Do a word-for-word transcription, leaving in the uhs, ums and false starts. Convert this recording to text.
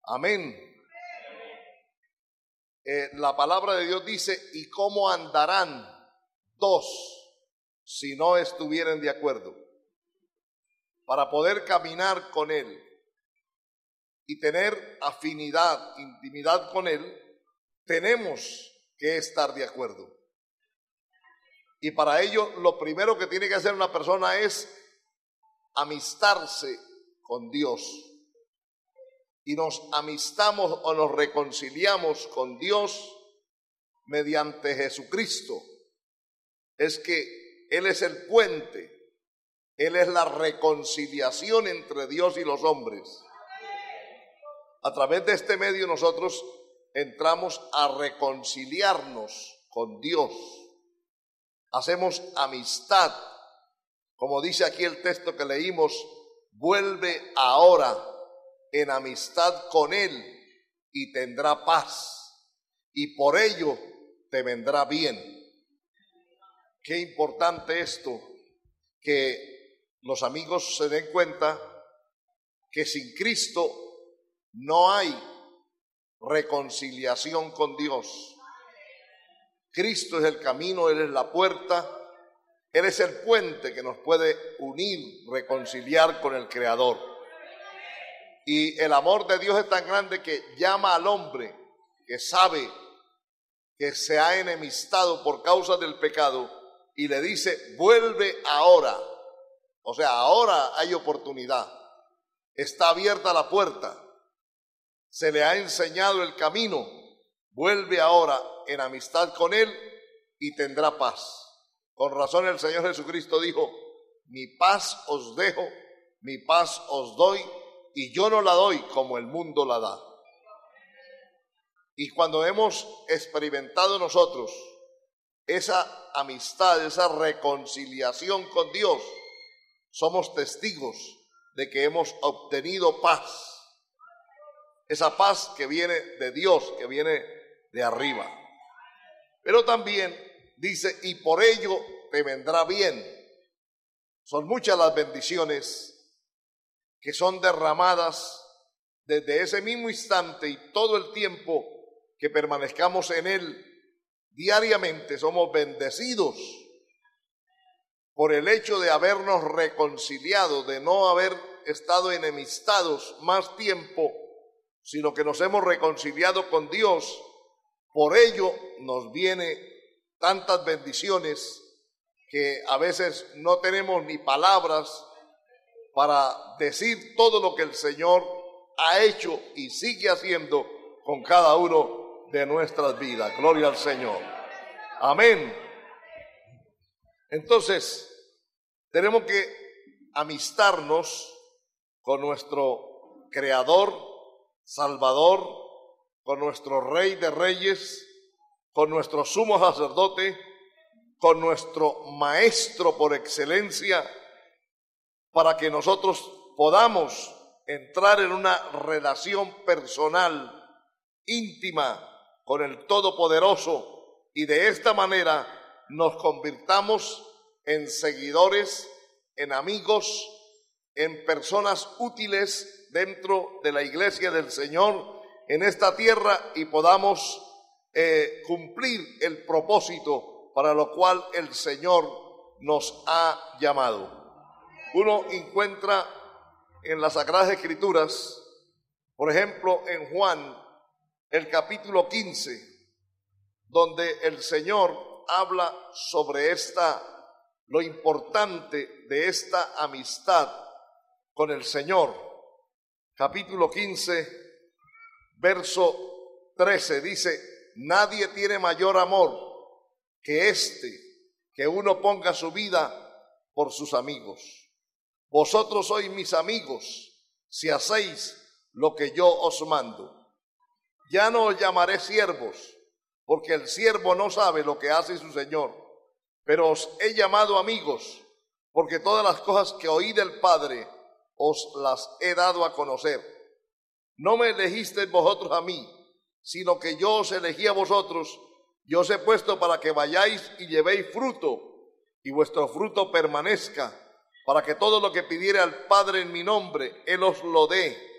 Amén. Eh, la palabra de Dios dice, ¿y cómo andarán dos si no estuvieren de acuerdo? Para poder caminar con Él y tener afinidad, intimidad con Él, tenemos que estar de acuerdo. Y para ello, lo primero que tiene que hacer una persona es amistarse con Dios. Y nos amistamos o nos reconciliamos con Dios mediante Jesucristo. Es que Él es el puente, Él es la reconciliación entre Dios y los hombres. A través de este medio nosotros entramos a reconciliarnos con Dios. Hacemos amistad. Como dice aquí el texto que leímos, vuelve ahora en amistad con Él y tendrá paz, y por ello te vendrá bien. Qué importante esto, que los amigos se den cuenta que sin Cristo no hay reconciliación con Dios. Cristo es el camino, Él es la puerta, Él es el puente que nos puede unir, reconciliar con el Creador. Y el amor de Dios es tan grande que llama al hombre que sabe que se ha enemistado por causa del pecado y le dice, vuelve ahora. O sea, ahora hay oportunidad. Está abierta la puerta. Se le ha enseñado el camino. Vuelve ahora en amistad con Él y tendrá paz. Con razón el Señor Jesucristo dijo, mi paz os dejo, mi paz os doy, y yo no la doy como el mundo la da. Y cuando hemos experimentado nosotros esa amistad, esa reconciliación con Dios, somos testigos de que hemos obtenido paz. Esa paz que viene de Dios, que viene de arriba. Pero también dice, y por ello te vendrá bien. Son muchas las bendiciones que son derramadas desde ese mismo instante y todo el tiempo que permanezcamos en Él diariamente. Somos bendecidos por el hecho de habernos reconciliado, de no haber estado enemistados más tiempo, sino que nos hemos reconciliado con Dios. Por ello nos viene tantas bendiciones que a veces no tenemos ni palabras para decir todo lo que el Señor ha hecho y sigue haciendo con cada uno de nuestras vidas. Gloria al Señor. Amén. Entonces, tenemos que amistarnos con nuestro Creador, Salvador, con nuestro Rey de Reyes, con nuestro Sumo Sacerdote, con nuestro Maestro por excelencia, para que nosotros podamos entrar en una relación personal, íntima, con el Todopoderoso, y de esta manera nos convirtamos en seguidores, en amigos, en personas útiles dentro de la iglesia del Señor en esta tierra, y podamos eh, cumplir el propósito para lo cual el Señor nos ha llamado. Uno encuentra en las Sagradas Escrituras, por ejemplo, en Juan, el capítulo quince, donde el Señor habla sobre esta, lo importante de esta amistad con el Señor. Capítulo quince, verso trece, dice, nadie tiene mayor amor que este, que uno ponga su vida por sus amigos. Vosotros sois mis amigos si hacéis lo que yo os mando. Ya no os llamaré siervos, porque el siervo no sabe lo que hace su señor, pero os he llamado amigos, porque todas las cosas que oí del Padre os las he dado a conocer. No me elegisteis vosotros a mí, sino que yo os elegí a vosotros, y os he puesto para que vayáis y llevéis fruto, y vuestro fruto permanezca, para que todo lo que pidiere al Padre en mi nombre, Él os lo dé.